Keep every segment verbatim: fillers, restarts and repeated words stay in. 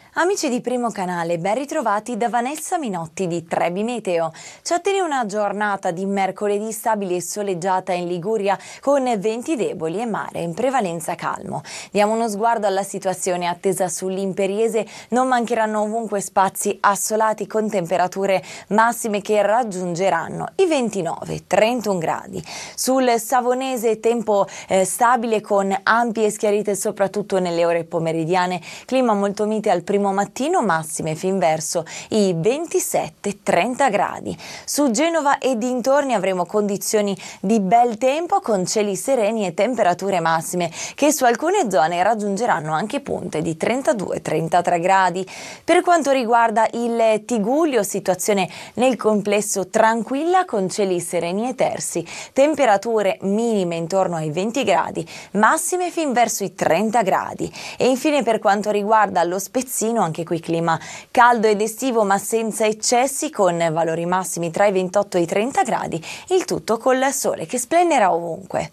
Amici di Primo Canale, ben ritrovati da Vanessa Minotti di Trebi Meteo. Ci attende una giornata di mercoledì stabile e soleggiata in Liguria con venti deboli e mare in prevalenza calmo. Diamo uno sguardo alla situazione attesa sull'Imperiese. Non mancheranno ovunque spazi assolati con temperature massime che raggiungeranno i ventinove trentuno gradi. Sul Savonese tempo eh, stabile con ampie schiarite soprattutto nelle ore pomeridiane, clima molto mite al primo mattino, massime fin verso i ventisette trenta gradi. Su Genova e dintorni avremo condizioni di bel tempo con cieli sereni e temperature massime che su alcune zone raggiungeranno anche punte di trentadue trentatré gradi. Per quanto riguarda il Tigullio, situazione nel complesso tranquilla con cieli sereni e tersi, temperature minime intorno ai venti gradi, massime fin verso i trenta gradi. E infine per quanto riguarda lo Spezzino, anche qui clima caldo ed estivo ma senza eccessi, con valori massimi tra i ventotto e i trenta gradi, il tutto col sole che splenderà ovunque.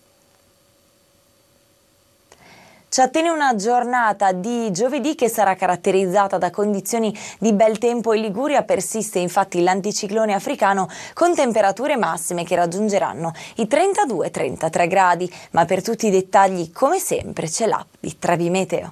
Ci attende una giornata di giovedì che sarà caratterizzata da condizioni di bel tempo in Liguria. Persiste infatti l'anticiclone africano con temperature massime che raggiungeranno i trentadue trentatré gradi, ma per tutti i dettagli come sempre c'è l'app di Trebi Meteo.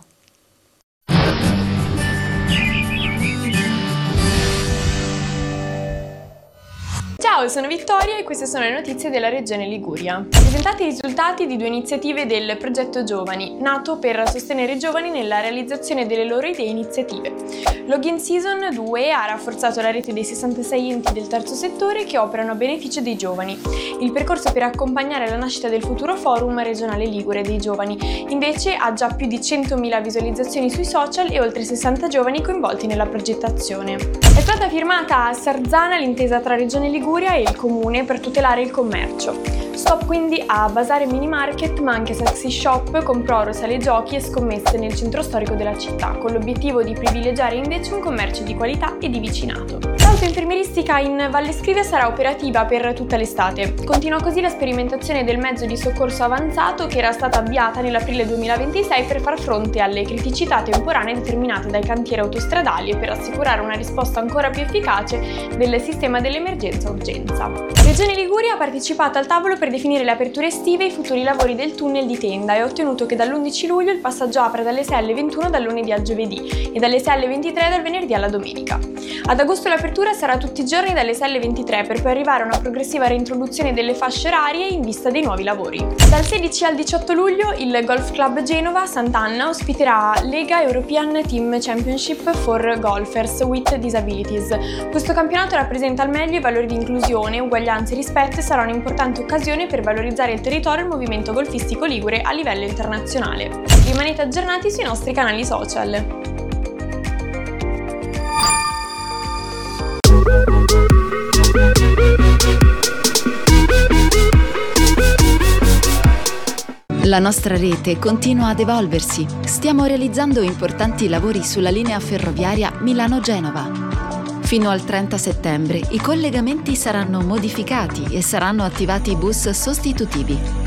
Ciao, sono Vittoria e queste sono le notizie della Regione Liguria. Presentati i risultati di due iniziative del progetto Giovani, nato per sostenere i giovani nella realizzazione delle loro idee e iniziative. Login Season due ha rafforzato la rete dei sessantasei enti del terzo settore che operano a beneficio dei giovani. Il percorso per accompagnare la nascita del futuro forum regionale Ligure dei giovani, invece, ha già più di centomila visualizzazioni sui social e oltre sessanta giovani coinvolti nella progettazione. È stata firmata a Sarzana l'intesa tra Regione Liguria e il Comune per tutelare il commercio. Stop quindi a Basare Mini Market ma anche Sexy Shop con proro, sale giochi e scommesse nel centro storico della città, con l'obiettivo di privilegiare invece un commercio di qualità e di vicinato. L'autoinfermieristica in Valle Scrivia sarà operativa per tutta l'estate. Continua così la sperimentazione del mezzo di soccorso avanzato che era stata avviata nell'aprile duemilaventisei per far fronte alle criticità temporanee determinate dai cantieri autostradali e per assicurare una risposta ancora più efficace del sistema dell'emergenza urgenza. Regione Liguria ha partecipato al tavolo per definire le aperture estive e i futuri lavori del tunnel di Tenda e ha ottenuto che dall'undici luglio il passaggio apra dalle sei alle ventuno dal lunedì al giovedì e dalle sei alle ventitré dal venerdì alla domenica. Ad agosto l'apertura sarà tutti i giorni dalle sei alle ventitré per poi arrivare a una progressiva reintroduzione delle fasce orarie in vista dei nuovi lavori. Dal sedici al diciotto luglio il Golf Club Genova Sant'Anna ospiterà Lega European Team Championship for Golfers with Disabilities. Questo campionato rappresenta al meglio i valori di inclusione, uguaglianza e rispetto e sarà un'importante occasione per valorizzare il territorio e il movimento golfistico ligure a livello internazionale. Rimanete aggiornati sui nostri canali social. La nostra rete continua ad evolversi. Stiamo realizzando importanti lavori sulla linea ferroviaria Milano-Genova. Fino al trenta settembre i collegamenti saranno modificati e saranno attivati bus sostitutivi.